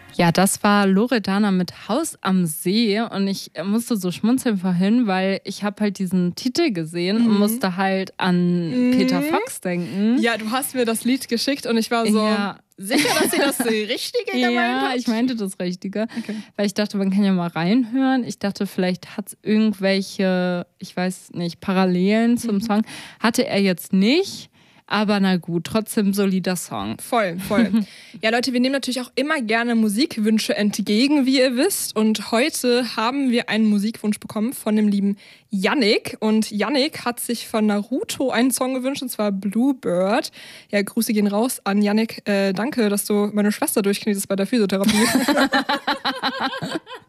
Ja, das war Loredana mit Haus am See und ich musste so schmunzeln vorhin, weil ich habe halt diesen Titel gesehen und musste halt an Peter Fox denken. Ja, du hast mir das Lied geschickt und ich war so sicher, dass sie das Richtige gemeint hat? Ja, ich meinte das Richtige, weil ich dachte, man kann ja mal reinhören. Ich dachte, vielleicht hat es irgendwelche, ich weiß nicht, Parallelen zum Song. Hatte er jetzt nicht. Aber na gut, trotzdem solider Song. Voll. Ja, Leute, wir nehmen natürlich auch immer gerne Musikwünsche entgegen, wie ihr wisst. Und heute haben wir einen Musikwunsch bekommen von dem lieben Yannick. Und Yannick hat sich von Naruto einen Song gewünscht, und zwar Bluebird. Ja, Grüße gehen raus an Yannick. Danke, dass du meine Schwester durchknetest bei der Physiotherapie.